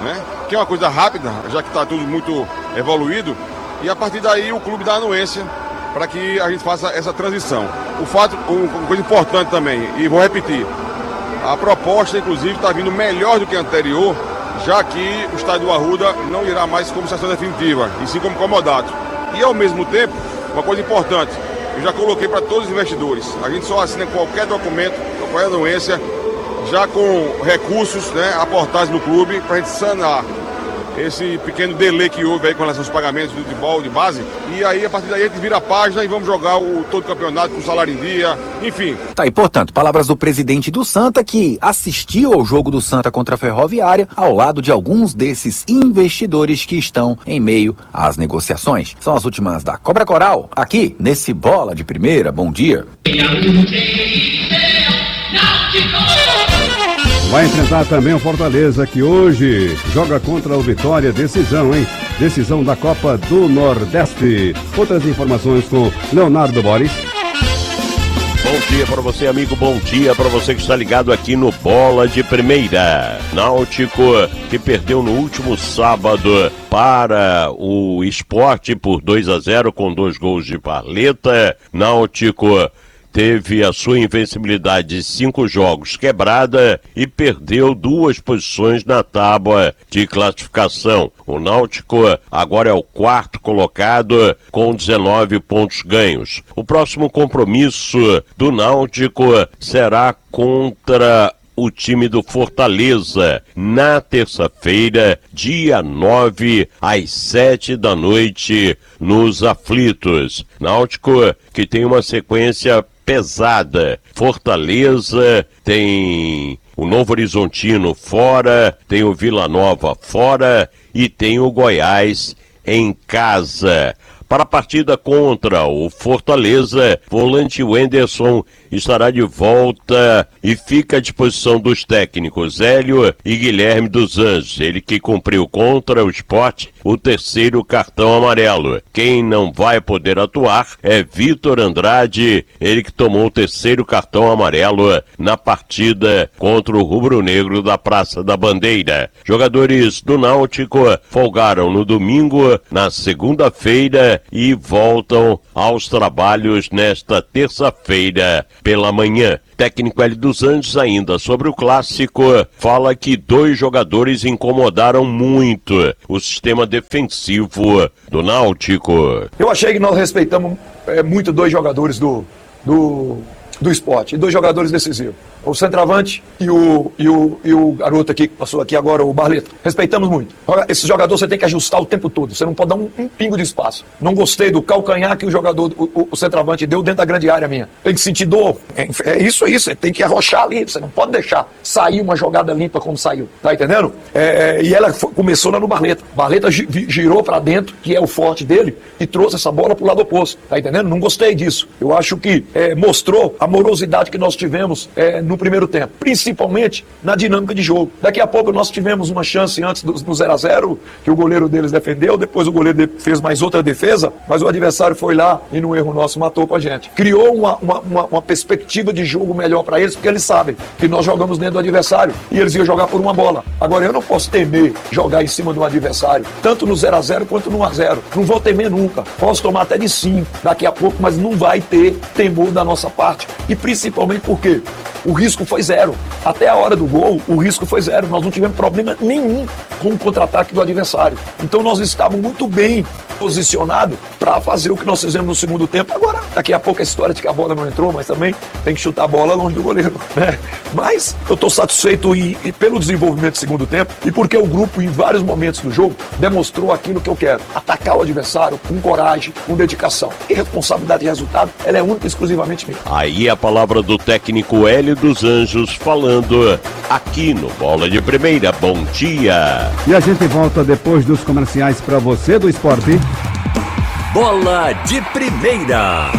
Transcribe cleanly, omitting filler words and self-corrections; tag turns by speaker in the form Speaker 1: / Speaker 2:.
Speaker 1: né? Que é uma coisa rápida, já que está tudo muito evoluído, e a partir daí o clube dá anuência para que a gente faça essa transição. Uma coisa importante também, e vou repetir, a proposta inclusive está vindo melhor do que a anterior, já que o estádio do Arruda não irá mais como sessão definitiva, e sim como comodato. E ao mesmo tempo, uma coisa importante, eu já coloquei para todos os investidores, a gente só assina qualquer documento, qualquer anuência, já com recursos, né, aportados no clube, para a gente sanar esse pequeno delay que houve aí com relação aos pagamentos do futebol de base. E aí, a partir daí, a gente vira a página e vamos jogar todo o campeonato com salário em dia, enfim.
Speaker 2: Tá, e portanto, palavras do presidente do Santa, que assistiu ao jogo do Santa contra a Ferroviária, ao lado de alguns desses investidores que estão em meio às negociações. São as últimas da Cobra Coral, aqui nesse Bola de Primeira. Bom dia.
Speaker 3: Vai enfrentar também o Fortaleza, que hoje joga contra o Vitória. Decisão, hein? Decisão da Copa do Nordeste. Outras informações com Leonardo Boris.
Speaker 4: Bom dia para você, amigo. Bom dia para você que está ligado aqui no Bola de Primeira. Náutico, que perdeu no último sábado para o Sport por 2-0 com 2 gols de Barleta. Náutico teve a sua invencibilidade de 5 jogos quebrada e perdeu 2 posições na tábua de classificação. O Náutico agora é o 4º colocado com 19 pontos ganhos. O próximo compromisso do Náutico será contra o time do Fortaleza, na terça-feira, dia 9, às 7 da noite, nos Aflitos. Náutico, que tem uma sequência pesada. Fortaleza tem o Novo Horizontino fora, tem o Vila Nova fora e tem o Goiás em casa. Para a partida contra o Fortaleza, volante Wenderson estará de volta e fica à disposição dos técnicos Hélio e Guilherme dos Anjos. Ele que cumpriu contra o Sport o 3º cartão amarelo. Quem não vai poder atuar é Vitor Andrade, ele que tomou o 3º cartão amarelo na partida contra o Rubro Negro da Praça da Bandeira. Jogadores do Náutico folgaram no domingo, na segunda-feira, e voltam aos trabalhos nesta terça-feira pela manhã. Técnico Hélio dos Anjos, ainda sobre o clássico, fala que 2 jogadores incomodaram muito o sistema defensivo do Náutico.
Speaker 5: Eu achei que nós respeitamos muito 2 jogadores do Sport, e 2 jogadores decisivos. O centroavante e o garoto aqui, que passou aqui agora, o Barleta. Respeitamos muito. Esse jogador você tem que ajustar o tempo todo, você não pode dar um pingo de espaço. Não gostei do calcanhar que o jogador, o centroavante deu dentro da grande área minha. Tem que sentir dor. É isso, tem que arrochar ali, você não pode deixar sair uma jogada limpa como saiu, tá entendendo? E ela começou lá no Barleta. Barleta girou pra dentro, que é o forte dele, e trouxe essa bola pro lado oposto, tá entendendo? Não gostei disso. Eu acho que mostrou a morosidade que nós tivemos no primeiro tempo, principalmente na dinâmica de jogo. Daqui a pouco nós tivemos uma chance antes do 0-0, que o goleiro deles defendeu, depois o goleiro fez mais outra defesa, mas o adversário foi lá e no erro nosso matou com a gente. Criou uma perspectiva de jogo melhor para eles, porque eles sabem que nós jogamos dentro do adversário e eles iam jogar por uma bola. Agora eu não posso temer jogar em cima do adversário, tanto no 0-0 quanto no 1-0. Não vou temer nunca. Posso tomar até de 5 daqui a pouco, mas não vai ter temor da nossa parte. E principalmente porque o risco foi 0. Até a hora do gol, o risco foi 0. Nós não tivemos problema nenhum com o contra-ataque do adversário. Então nós estávamos muito bem posicionados para fazer o que nós fizemos no segundo tempo. Agora, daqui a pouco a história de que a bola não entrou, mas também tem que chutar a bola longe do goleiro, né? Mas eu estou satisfeito pelo desenvolvimento do segundo tempo e porque o grupo, em vários momentos do jogo, demonstrou aquilo que eu quero. Atacar o adversário com coragem, com dedicação. E responsabilidade de resultado, ela é única e exclusivamente minha.
Speaker 4: Aí a palavra do técnico Hélio dos Anjos falando aqui no Bola de Primeira. Bom dia!
Speaker 3: E a gente volta depois dos comerciais para você do esporte.
Speaker 6: Bola de Primeira.